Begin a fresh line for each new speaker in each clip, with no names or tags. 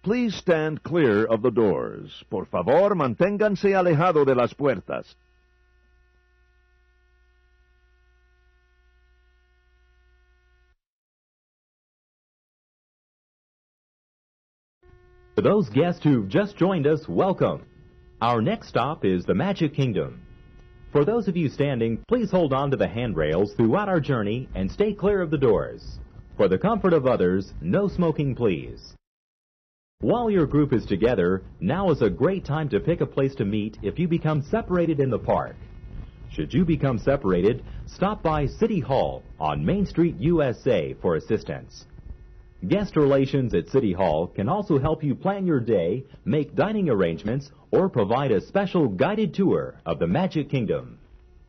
please stand clear of the doors. Por favor, manténganse alejado de las puertas.
For those guests who've just joined us, welcome. Our next stop is the Magic Kingdom. For those of you standing, please hold on to the handrails throughout our journey and stay clear of the doors. For the comfort of others, no smoking, please. While your group is together, now is a great time to pick a place to meet if you become separated in the park. Should you become separated, stop by City Hall on Main Street, USA for assistance. Guest relations at City Hall can also help you plan your day, make dining arrangements, or provide a special guided tour of the Magic Kingdom.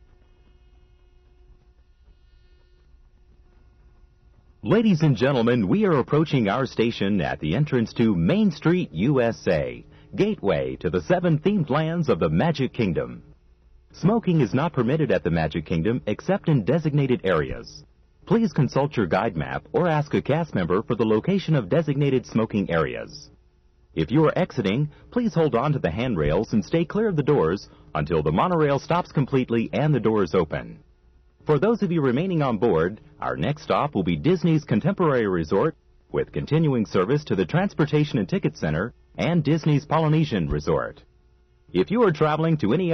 Ladies and gentlemen, we are approaching our station at the entrance to Main Street, USA, gateway to the 7 themed lands of the Magic Kingdom. Smoking is not permitted at the Magic Kingdom except in designated areas. Please consult your guide map or ask a cast member for the location of designated smoking areas. If you are exiting, please hold on to the handrails and stay clear of the doors until the monorail stops completely and the doors open. For those of you remaining on board, our next stop will be Disney's Contemporary Resort with continuing service to the Transportation and Ticket Center and Disney's Polynesian Resort. If you are traveling to any